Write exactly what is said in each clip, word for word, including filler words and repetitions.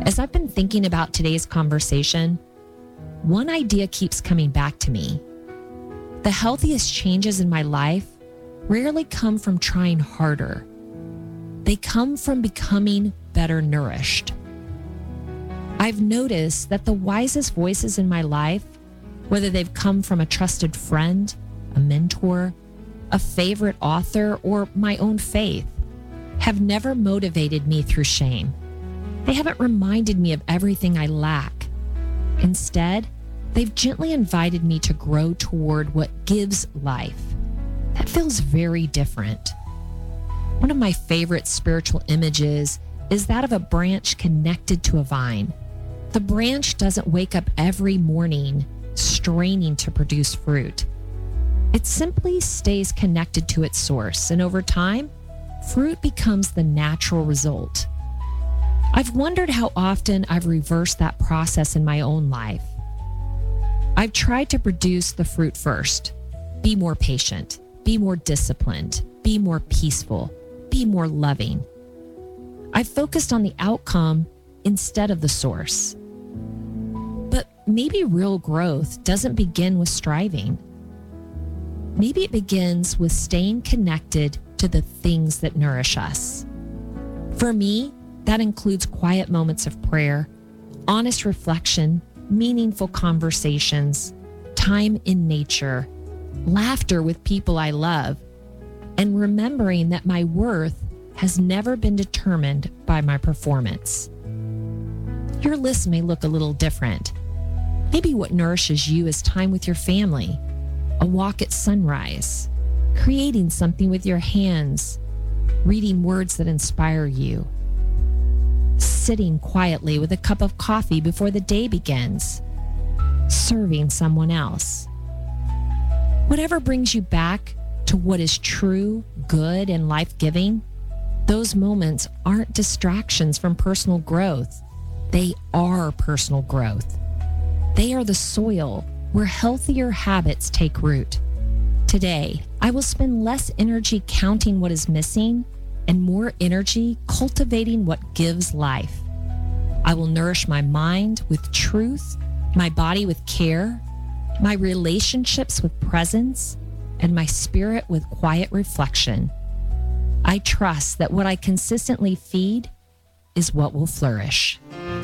As I've been thinking about today's conversation, one idea keeps coming back to me. The healthiest changes in my life rarely come from trying harder. They come from becoming better nourished. I've noticed that the wisest voices in my life, whether they've come from a trusted friend, a mentor, a favorite author, or my own faith, have never motivated me through shame. They haven't reminded me of everything I lack. Instead, they've gently invited me to grow toward what gives life. That feels very different. One of my favorite spiritual images is that of a branch connected to a vine. The branch doesn't wake up every morning straining to produce fruit. It simply stays connected to its source, and over time, fruit becomes the natural result. I've wondered how often I've reversed that process in my own life. I've tried to produce the fruit first, be more patient, be more disciplined, be more peaceful, be more loving. I've focused on the outcome instead of the source. But maybe real growth doesn't begin with striving. Maybe it begins with staying connected to the things that nourish us. For me, that includes quiet moments of prayer, honest reflection, meaningful conversations, time in nature, laughter with people I love, and remembering that my worth has never been determined by my performance. Your list may look a little different. Maybe what nourishes you is time with your family, a walk at sunrise, creating something with your hands, reading words that inspire you, sitting quietly with a cup of coffee before the day begins, serving someone else. Whatever brings you back to what is true, good, and life-giving, those moments aren't distractions from personal growth. They are personal growth. They are the soil where healthier habits take root. Today, I will spend less energy counting what is missing and more energy cultivating what gives life. I will nourish my mind with truth, my body with care, my relationships with presence, and my spirit with quiet reflection. I trust that what I consistently feed is what will flourish.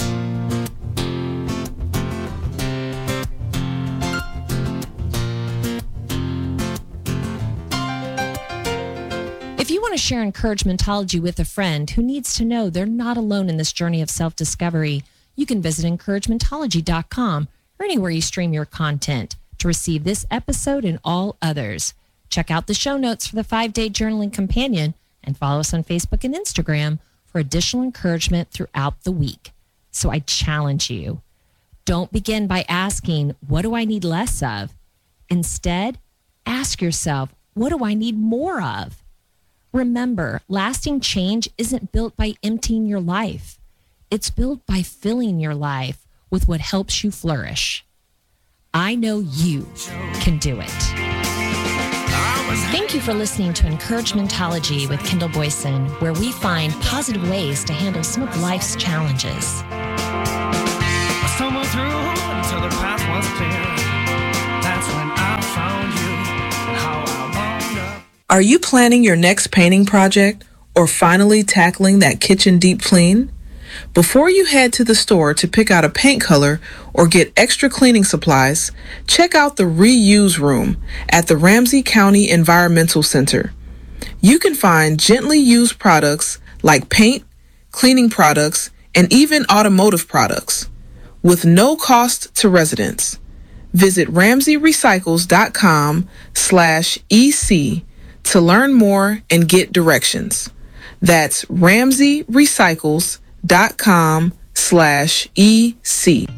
If you want to share Encouragementology with a friend who needs to know they're not alone in this journey of self-discovery, you can visit encouragementology dot com or anywhere you stream your content to receive this episode and all others. Check out the show notes for the five-day journaling companion and follow us on Facebook and Instagram for additional encouragement throughout the week. So I challenge you, don't begin by asking, what do I need less of? Instead, ask yourself, what do I need more of? Remember, lasting change isn't built by emptying your life. It's built by filling your life with what helps you flourish. I know you can do it. Thank you for listening to Encouragementology with Kendall Boyson, where we find positive ways to handle some of life's challenges. I stumbled through until the path was clear. That's when I found you and how I wound up. Are you planning your next painting project or finally tackling that kitchen deep clean? Before you head to the store to pick out a paint color or get extra cleaning supplies, check out the Reuse Room at the Ramsey County Environmental Center. You can find gently used products like paint, cleaning products, and even automotive products with no cost to residents. Visit ramsey recycles dot com slash E C to learn more and get directions. That's ramsey recycles dot com slash E C.